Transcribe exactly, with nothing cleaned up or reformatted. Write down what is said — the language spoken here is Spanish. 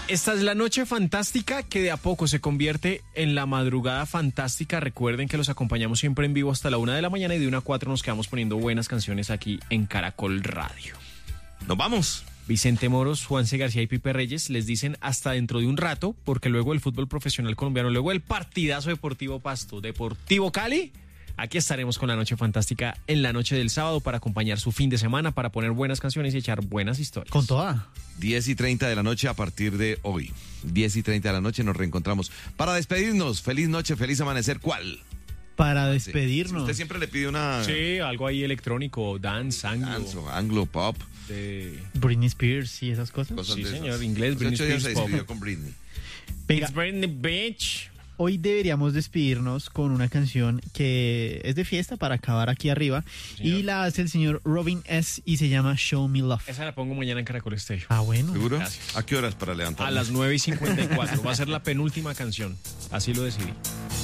Esta es la noche fantástica que de a poco se convierte en la madrugada fantástica. Recuerden que los acompañamos siempre en vivo hasta la una de la mañana y de una a cuatro nos quedamos poniendo buenas canciones aquí en Caracol Radio. ¡Nos vamos! Vicente Moros, Juanse García y Pipe Reyes les dicen hasta dentro de un rato, porque luego el fútbol profesional colombiano, luego el partidazo Deportivo Pasto, Deportivo Cali. Aquí estaremos con la noche fantástica en la noche del sábado para acompañar su fin de semana, para poner buenas canciones y echar buenas historias. Con toda. diez y treinta de la noche a partir de hoy. diez y treinta de la noche nos reencontramos. Para despedirnos, feliz noche, feliz amanecer. ¿Cuál? Para Sí. despedirnos. Usted siempre le pide una... Sí, algo ahí electrónico, dance, anglo. Dance, anglo, pop. De... Britney Spears y esas cosas. Cosas Sí, de esas. señor, inglés, Hace Britney ocho días Spears, se pop. despidió con Britney. Venga, It's Britney Bitch. hoy deberíamos despedirnos con una canción que es de fiesta para acabar aquí arriba. Señor. Y la hace el señor Robin S. y se llama Show Me Love. Esa la pongo mañana en Caracol Station. Ah, bueno. ¿Seguro? Gracias. ¿A qué horas para levantar? A las nueve y cincuenta y cuatro. Va a ser la penúltima canción. Así lo decidí.